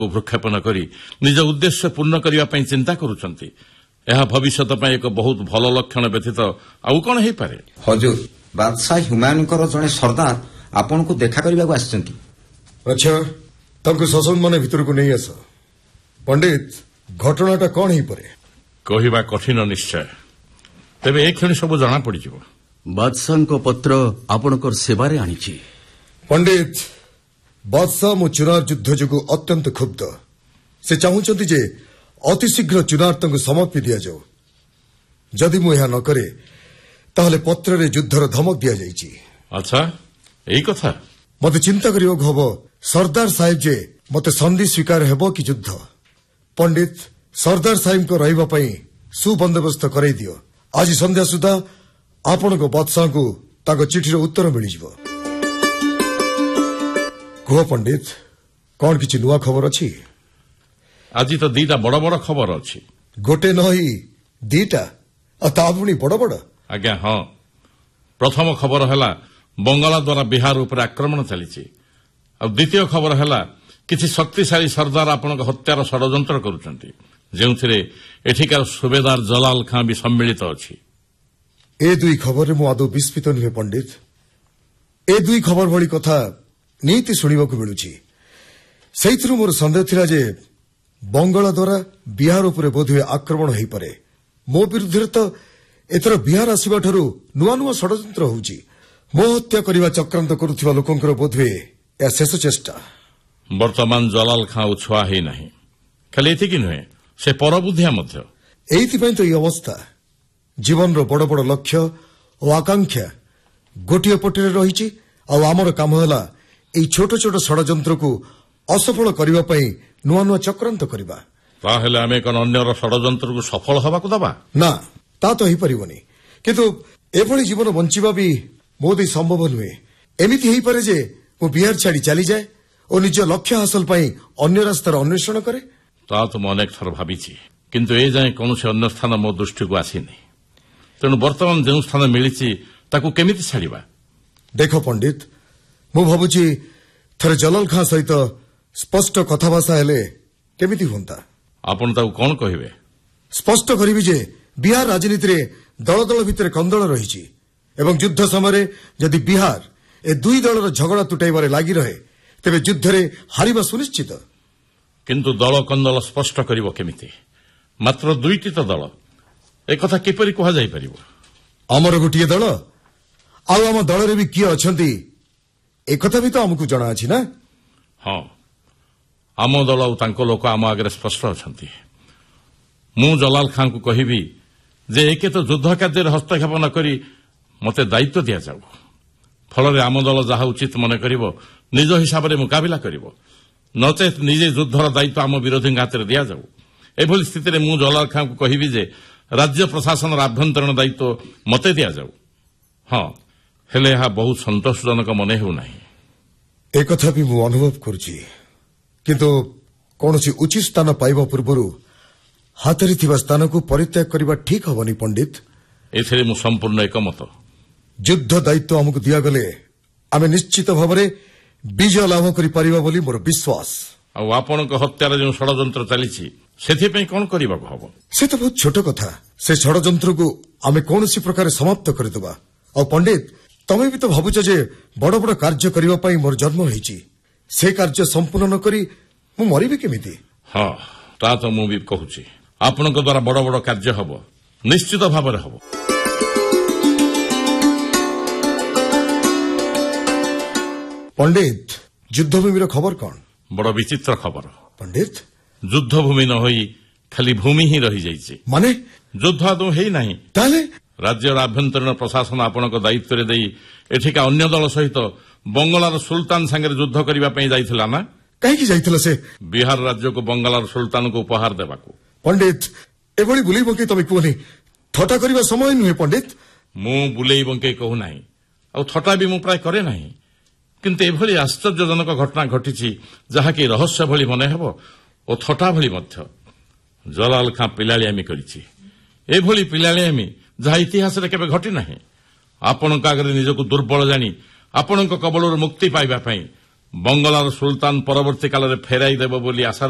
ଭୃକ୍ଷେପଣ କରି ନିଜ ଉଦ୍ଦେଶ୍ୟ ପୂର୍ଣ୍ଣ କରିବା ପାଇଁ ଚିନ୍ତା କରୁଛନ୍ତି। ଏହା ଭବିଷ୍ୟତ ପାଇଁ ଏକ ବହୁତ ଭଲ ଲକ୍ଷଣ ବ୍ୟତୀତ ଆଉ କ'ଣ ହେଇପାରେ? ହଜୁର, ବାଦଶାହ ହୁମାୟୁନଙ୍କର ଜଣେ ସର୍ଦ୍ଦାର ଆପଣଙ୍କୁ ଦେଖା କରିବାକୁ ଆସିଛନ୍ତି। ଆଚ୍ଛା, ତାଙ୍କୁ ସସନ୍ଦମାନେ ଭିତରକୁ ନେଇ ଆସ। ପଣ୍ଡିତ, ଘଟଣାଟା କ'ଣ ହେଇପାରେ? କହିବା କଠିନ ନିଶ୍ଚୟ, ତେବେ ଏ କ୍ଷଣି ସବୁ ଜଣାପଡ଼ିଯିବ। ବାଦଶାହଙ୍କ ପତ୍ର ଆପଣଙ୍କର ସେବାରେ ଆଣିଛି। ପଣ୍ଡିତ, ବାଦଶାହ ମୋ ଚୁନାର ଯୁଦ୍ଧ ଯୋଗୁଁ ଅତ୍ୟନ୍ତ କ୍ଷୁବ୍ଧ। ସେ ଚାହୁଁଛନ୍ତି ଯେ ଅତିଶୀଘ୍ର ଚୁନାର ତାଙ୍କୁ ସମାପ୍ତି ଦିଆଯାଉ। ଯଦି ମୁଁ ଏହା ନ କରେ ତାହେଲେ ପତ୍ରରେ ଯୁଦ୍ଧର ଧମକ ଦିଆଯାଇଛି। ଆଚ୍ଛା, ଏଇ କଥା। ମୋତେ ଚିନ୍ତା କରିବାକୁ ହବ ସର୍ଦ୍ଦାର ସାହେବ ଯେ ମୋତେ ସନ୍ଧି ସ୍ୱୀକାର ହେବ କି ଯୁଦ୍ଧ। ପଣ୍ଡିତ, ସର୍ଦ୍ଦାର ସାହେବଙ୍କ ରହିବା ପାଇଁ ସୁବନ୍ଦୋବସ୍ତ କରାଇ ଦିଅ। ଆଜି ସନ୍ଧ୍ୟା ସୁଦ୍ଧା ଆପଣଙ୍କ ବାଦଶାହଙ୍କୁ ତାଙ୍କ ଚିଠିର ଉତ୍ତର ମିଳିଯିବ। କୁହ ପଣ୍ଡିତ, କ'ଣ କିଛି ନୂଆ ଖବର ଅଛି? ଆଜି ତ ଦିଟା ବଡ଼ ବଡ଼ ଖବର ଅଛି। ଗୋଟେ ନହେଇ ଦିଟା, ଆଉ ତା ପୁଣି ବଡ଼ ବଡ଼? ଆଜ୍ଞା ହଁ। ପ୍ରଥମ ଖବର ହେଲା ବଙ୍ଗଳା ଦ୍ୱାରା ବିହାର ଉପରେ ଆକ୍ରମଣ ଚାଲିଛି। ଆଉ ଦ୍ୱିତୀୟ ଖବର ହେଲା କିଛି ଶକ୍ତିଶାଳୀ ସର୍ଦ୍ଦାର ଆପଣଙ୍କ ହତ୍ୟାର ଷଡ଼ଯନ୍ତ୍ର କରୁଛନ୍ତି, ଯେଉଁଥିରେ ଏଠିକାର ସୁବେଦାର ଜଲାଲ ଖାଁ ବି ସମ୍ମିଳିତ ଅଛି। ଏ ଦୁଇ ଖବରରେ ମୁଁ ଆଦୌ ବିସ୍ମିତ ନୁହେଁ ପଣ୍ଡିତ। ଏ ଦୁଇ ଖବର ଭଳି କଥା ନିତି ଶୁଣିବାକୁ ମିଳୁଛି। ସେଇଥିରୁ ମୋର ସନ୍ଦେହ ଥିଲା ଯେ ବଙ୍ଗଳା ଦ୍ୱାରା ବିହାର ଉପରେ ବୋଧହୁଏ ଆକ୍ରମଣ ହୋଇପାରେ। ମୋ ବିରୁଦ୍ଧରେ ତ ଏଥର ବିହାର ଆସିବାଠାରୁ ନୂଆ ନୂଆ ଷଡ଼ଯନ୍ତ୍ର ହେଉଛି। ମୋ ହତ୍ୟା କରିବା ଚକ୍ରାନ୍ତ କରୁଥିବା ଲୋକଙ୍କର ବୋଧହୁଏ ଏହା ଶେଷ ଚେଷ୍ଟା। ବର୍ତ୍ତମାନ ଜଲାଲ ଖାଁ ଆଉ ଛୁଆ ହେଇନାହିଁ। ଖାଲି ଏତିକି ନୁହେଁ, ସେ ପରବୁଦ୍ଧିଆ ମଧ୍ୟ। ଏଇଥିପାଇଁ ତ ଏହି ଅବସ୍ଥା। ଜୀବନର ବଡ଼ ବଡ଼ ଲକ୍ଷ୍ୟ ଓ ଆକାଂକ୍ଷା ଗୋଟିଏ ପଟରେ ରହିଛି, ଆଉ ଆମର କାମ ହେଲା ଏହି ଛୋଟ ଛୋଟ ଷଡ଼ଯନ୍ତ୍ରକୁ ଅସଫଳ କରିବା ପାଇଁ ନୂଆ ନୂଆ ଚକ୍ରାନ୍ତ କରିବା। ତାହେଲେ ଆମେ କ'ଣ ଅନ୍ୟର ଷଡ଼ଯନ୍ତ୍ରକୁ ସଫଳ ହେବାକୁ ଦେବା? ନା, ତା ତ ହେଇପାରିବନି। କିନ୍ତୁ ଏଭଳି ଜୀବନ ବଞ୍ଚିବା ବି ମୋ ଦେଇ ସମ୍ଭବ ନୁହେଁ। ଏମିତି ହେଇପାରେ ଯେ ମୁଁ ବିହାର ଛାଡ଼ି ଚାଲିଯାଏ ଓ ନିଜ ଲକ୍ଷ୍ୟ ହାସଲ ପାଇଁ ଅନ୍ୟ ରାସ୍ତାର ଅନ୍ୱେଷଣ କରେ। ତା ତ ମୁଁ ଅନେକ ଥର ଭାବିଛି, କିନ୍ତୁ ଏ ଯାଏଁ କୌଣସି ଅନ୍ୟ ସ୍ଥାନ ମୋ ଦୃଷ୍ଟିକୁ ଆସିନି। ତେଣୁ ବର୍ତ୍ତମାନ ଯେଉଁ ସ୍ଥାନ ମିଳିଛି ତାକୁ କେମିତି ଛାଡ଼ିବା? ଦେଖ ପଣ୍ଡିତ, ମୁଁ ଭାବୁଛି ଥରେ ଜଲାଲ ଖାଁ ସହିତ ସ୍ପଷ୍ଟ କଥାଭାଷା ହେଲେ କେମିତି ହୁଅନ୍ତା? ଆପଣ ତାକୁ କ'ଣ କହିବେ? ସ୍ପଷ୍ଟ କରିବି ଯେ ବିହାର ରାଜନୀତିରେ ଦଳ ଦଳ ଭିତରେ କନ୍ଦଳ ରହିଛି ଏବଂ ଯୁଦ୍ଧ ସମୟରେ ଯଦି ବିହାର ଏ ଦୁଇ ଦଳର ଝଗଡ଼ା ତୁଟାଇବାରେ ଲାଗି ରହେ ତେବେ ଯୁଦ୍ଧରେ ହାରିବା ସୁନିଶ୍ଚିତ। କିନ୍ତୁ ଦଳ କନ୍ଦଳ ସ୍ପଷ୍ଟ କରିବ କେମିତି? ମାତ୍ର ଦୁଇଟି ତ ଦଳ, ଏକଥା କିପରି କୁହାଯାଇପାରିବ? ଆମର ଗୋଟିଏ ଦଳ, ଆଉ ଆମ ଦଳରେ ବି କିଏ ଅଛନ୍ତି ଏକଥା ବି ତ ଆମକୁ ଜଣାଅଛି ନା? ହଁ, ଆମ ଦଳ ଆଉ ତାଙ୍କ ଲୋକ ଆମ ଆଗରେ ସ୍ପଷ୍ଟ ଅଛନ୍ତି। ମୁଁ ଜଲାଲ ଖାଁଙ୍କୁ କହିବି ଯେ ଏକେ ତ ଯୁଦ୍ଧ କାର୍ଯ୍ୟରେ ହସ୍ତକ୍ଷେପ ନ କରି ମୋତେ ଦାୟିତ୍ୱ ଦିଆଯାଉ। ଫଳରେ ଆମ ଦଳ ଯାହା ଉଚିତ ମନେ କରିବ ନିଜ ହିସାବରେ ମୁକାବିଲା କରିବ, ନଚେତ୍ ନିଜେ ଯୁଦ୍ଧର ଦାୟିତ୍ୱ ଆମ ବିରୋଧୀଙ୍କ ହାତରେ ଦିଆଯାଉ। ଏଭଳି ସ୍ଥିତିରେ ମୁଁ ଜଲାଲ ଖାଁଙ୍କୁ କହିବି ଯେ ରାଜ୍ୟ ପ୍ରଶାସନର ଆଭ୍ୟନ୍ତରୀଣ ଦାୟିତ୍ୱ ମୋତେ ଦିଆଯାଉ। ହଁ, ହେଲେ ଏହା ବହୁତ ସନ୍ତୋଷଜନକ ମନେ ହେଉନାହିଁ। ଏକଥା ବି ମୁଁ ଅନୁଭବ କରୁଛି, କିନ୍ତୁ କୌଣସି ଉଚିତ ସ୍ଥାନ ପାଇବା ପୂର୍ବରୁ ହାତରେ ଥିବା ସ୍ଥାନକୁ ପରିତ୍ୟାଗ କରିବା ଠିକ୍ ହେବନି ପଣ୍ଡିତ। ଏଥିରେ ମୁଁ ସମ୍ପୂର୍ଣ୍ଣ ଏକମତ। ଯୁଦ୍ଧ ଦାୟିତ୍ୱ ଆମକୁ ଦିଆଗଲେ ଆମେ ନିଶ୍ଚିତ ଭାବରେ ବିଜୟ ଲାଭ କରିପାରିବା ବୋଲି ମୋର ବିଶ୍ୱାସ। ଆଉ ଆପଣଙ୍କ ହତ୍ୟାର ଯେଉଁ ଷଡ଼ଯନ୍ତ୍ର ଚାଲିଛି ସେଥିପାଇଁ କ'ଣ କରିବାକୁ ହେବ? ସେ ତ ବହୁତ ଛୋଟ କଥା। ସେ ଷଡ଼ଯନ୍ତ୍ରକୁ ଆମେ କୌଣସି ପ୍ରକାର ସମାପ୍ତ କରିଦେବା। ଆଉ ପଣ୍ଡିତ, ତମେ ବି ତ ଭାବୁଛ ଯେ ବଡ଼ ବଡ଼ କାର୍ଯ୍ୟ କରିବା ପାଇଁ ମୋର ଜନ୍ମ ହୋଇଛି। ସେ କାର୍ଯ୍ୟ ସମ୍ପୂର୍ଣ୍ଣ ନ କରି ମୁଁ ମରିବି କେମିତି? ହଁ, ତା ତ ମୁଁ ବି କହୁଛି। ଆପଣଙ୍କ ଦ୍ୱାରା ବଡ଼ ବଡ଼ କାର୍ଯ୍ୟ ହେବ, ନିଶ୍ଚିତ ଭାବରେ ହେବ। ପଣ୍ଡିତ, ଯୁଦ୍ଧଭୂମିର ଖବର କ'ଣ? ବଡ଼ ବିଚିତ୍ର ଖବର। ପଣ୍ଡିତ, ଯୁଦ୍ଧଭୂମି ନ ହୋଇ ଖାଲି ଭୂମି ହିଁ ରହିଯାଇଛି। ମାନେ ଯୁଦ୍ଧ ଆଦୌ ହେଇନାହିଁ। ତାହେଲେ ରାଜ୍ୟର ଆଭ୍ୟନ୍ତରୀଣ ପ୍ରଶାସନ ଆପଣଙ୍କ ଦାୟିତ୍ୱରେ ଦେଇ ଏଠିକା ଅନ୍ୟ ଦଳ ସହିତ ବଙ୍ଗଳାର ସୁଲତାନ ସାଙ୍ଗରେ ଯୁଦ୍ଧ କରିବା ପାଇଁ ଯାଇଥିଲା ନା? କାହିଁକି ଯାଇଥିଲା ସେ? ବିହାର ରାଜ୍ୟକୁ ବଙ୍ଗଳାର ସୁଲତାନକୁ ଉପହାର ଦେବାକୁ। ପଣ୍ଡିତ, ଏଭଳି ବୁଲେଇ ବଙ୍କେଇ ତମେ କୁହନି। ଥଟ୍ଟା କରିବା ସମୟ ନୁହେଁ ପଣ୍ଡିତ। ମୁଁ ବୁଲେଇ ବଙ୍କେଇ କହୁନାହିଁ, ଆଉ ଥଟ୍ଟା ବି ମୁଁ ପ୍ରାୟ କରେ ନାହିଁ। କିନ୍ତୁ ଏଭଳି ଆଶ୍ଚର୍ଯ୍ୟଜନକ ଘଟଣା ଘଟିଛି ଯାହାକି ରହସ୍ୟ ଭଳି ମନେ ହେବ ଓ ଥଟ୍ଟା ଭଳି ମଧ୍ୟ। ଜଲାଲ ଖାଁ ପିଲାଳିଆମି କରିଛି, ଏଭଳି ପିଲାଳିଆମି ଯାହା ଇତିହାସରେ କେବେ ଘଟିନାହିଁ। ଆପଣଙ୍କ ଆଗରେ ନିଜକୁ ଦୁର୍ବଳ ଜାଣି ଆପଣଙ୍କ କବଳରୁ ମୁକ୍ତି ପାଇବା ପାଇଁ ବଙ୍ଗଳାର ସୁଲତାନ ପରବର୍ତ୍ତୀ କାଳରେ ଫେରାଇ ଦେବ ବୋଲି ଆଶା